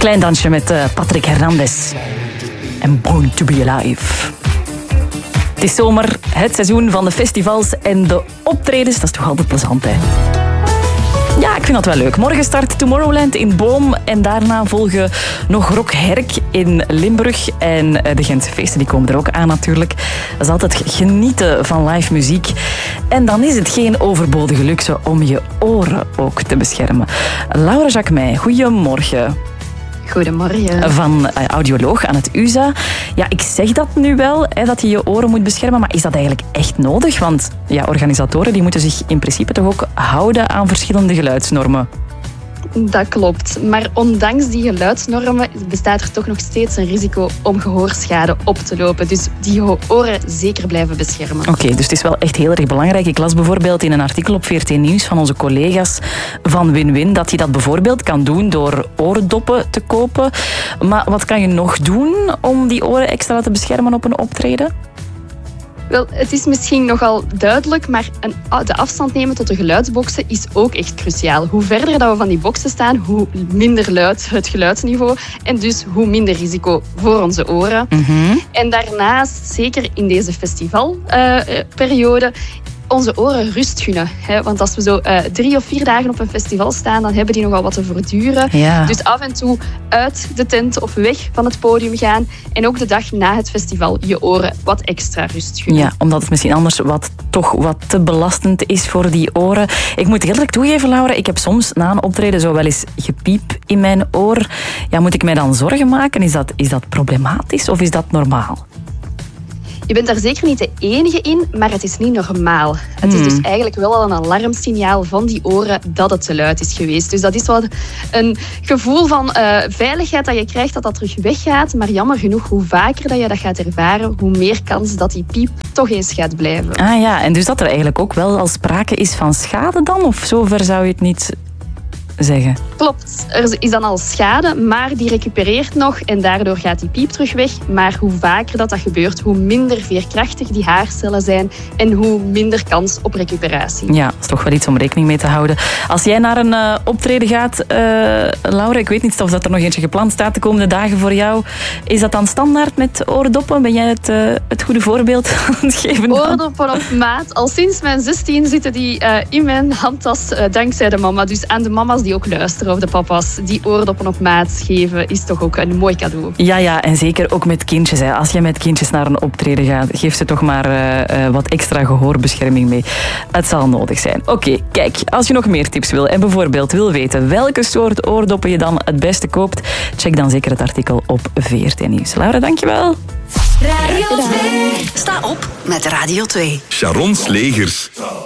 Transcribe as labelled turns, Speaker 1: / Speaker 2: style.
Speaker 1: Klein dansje met Patrick Hernandez. En Born to be Alive. Het is zomer, het seizoen van de festivals en de optredens. Dat is toch altijd plezant, hè? Ja, ik vind dat wel leuk. Morgen start Tomorrowland in Boom en daarna volgen nog Rock Herk in Limburg. En de Gentse feesten die komen er ook aan natuurlijk. Dat is altijd genieten van live muziek. En dan is het geen overbodige luxe om je oren ook te beschermen. Laura Jacquemey, goedemorgen.
Speaker 2: Goedemorgen.
Speaker 1: Van audioloog aan het UZA. Ja, ik zeg dat nu wel, hè, dat je je oren moet beschermen, maar is dat eigenlijk echt nodig? Want ja, organisatoren die moeten zich in principe toch ook houden aan verschillende geluidsnormen.
Speaker 2: Dat klopt. Maar ondanks die geluidsnormen bestaat er toch nog steeds een risico om gehoorschade op te lopen. Dus die oren zeker blijven beschermen.
Speaker 1: Oké, dus het is wel echt heel erg belangrijk. Ik las bijvoorbeeld in een artikel op VRT Nieuws van onze collega's van Win-Win dat je dat bijvoorbeeld kan doen door oordoppen te kopen. Maar wat kan je nog doen om die oren extra te beschermen op een optreden?
Speaker 2: Wel, het is misschien nogal duidelijk, maar de afstand nemen tot de geluidsboxen is ook echt cruciaal. Hoe verder dat we van die boxen staan, hoe minder luid het geluidsniveau en dus hoe minder risico voor onze oren. Mm-hmm. En daarnaast, zeker in deze festivalperiode, onze oren rust gunnen. Hè? Want als we zo 3 of 4 dagen op een festival staan, dan hebben die nogal wat te verduren. Ja. Dus af en toe uit de tent of weg van het podium gaan. En ook de dag na het festival je oren wat extra rust gunnen.
Speaker 1: Ja, omdat het misschien anders toch wat te belastend is voor die oren. Ik moet eerlijk toegeven, Laura, ik heb soms na een optreden zo wel eens gepiep in mijn oor. Ja, moet ik mij dan zorgen maken? Is dat problematisch of is dat normaal?
Speaker 2: Je bent daar zeker niet de enige in, maar het is niet normaal. Het is dus eigenlijk wel al een alarmsignaal van die oren dat het te luid is geweest. Dus dat is wel een gevoel van veiligheid dat je krijgt, dat terug weggaat. Maar jammer genoeg, hoe vaker dat je dat gaat ervaren, hoe meer kans dat die piep toch eens gaat blijven.
Speaker 1: Ah ja, en dus dat er eigenlijk ook wel al sprake is van schade dan? Of zover zou je het niet zeggen?
Speaker 2: Klopt, er is dan al schade, maar die recupereert nog en daardoor gaat die piep terug weg. Maar hoe vaker dat gebeurt, hoe minder veerkrachtig die haarcellen zijn en hoe minder kans op recuperatie.
Speaker 1: Ja, dat is toch wel iets om rekening mee te houden. Als jij naar een optreden gaat, Laura, ik weet niet of dat er nog eentje gepland staat de komende dagen voor jou. Is dat dan standaard met oordoppen? Ben jij het goede voorbeeld aan het geven?
Speaker 2: Oordoppen op maat. Al sinds mijn 16 zitten die in mijn handtas, dankzij de mama. Dus aan de mama's die ook luisteren, of de papa's die oordoppen op maat geven, is toch ook een mooi cadeau.
Speaker 1: Ja, en zeker ook met kindjes. Hè. Als je met kindjes naar een optreden gaat, geef ze toch maar wat extra gehoorbescherming mee. Het zal nodig zijn. Oké, kijk, als je nog meer tips wil en bijvoorbeeld wil weten welke soort oordoppen je dan het beste koopt, check dan zeker het artikel op VRT Nieuws. Laura, dankjewel.
Speaker 3: Radio 2. Sta op met Radio 2.
Speaker 4: Sharons Legers.